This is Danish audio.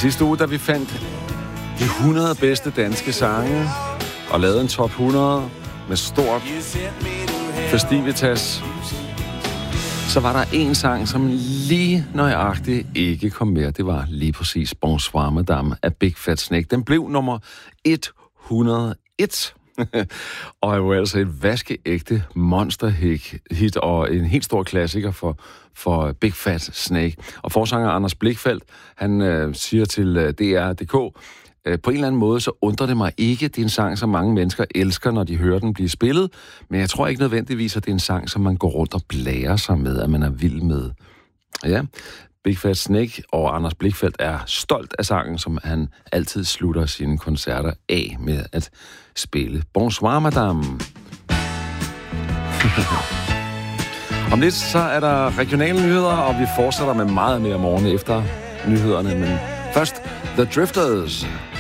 sidste uge, da vi fandt de 100 bedste danske sange og lavede en top 100 med stort festivitas, så var der en sang, som lige nøjagtigt ikke kom med. Det var lige præcis Bonsoir Madame af Big Fat Snake. Den blev nummer 101. Og er jo altså et vaskeægte monsterhit og en helt stor klassiker for Big Fat Snake. Og forsanger Anders Blichfeldt, han siger til DR.dk, på en eller anden måde, så undrer det mig ikke. Det er en sang, som mange mennesker elsker, når de hører den blive spillet. Men jeg tror ikke nødvendigvis, at det er en sang, som man går rundt og blærer sig med, at man er vild med. Ja, Big Fat Snake og Anders Blichfeldt er stolt af sangen, som han altid slutter sine koncerter af med at spille. Bonsoir, madame. Om lidt så er der regionale nyheder, og vi fortsætter med meget mere morgen efter nyhederne. Men først, The Drifters.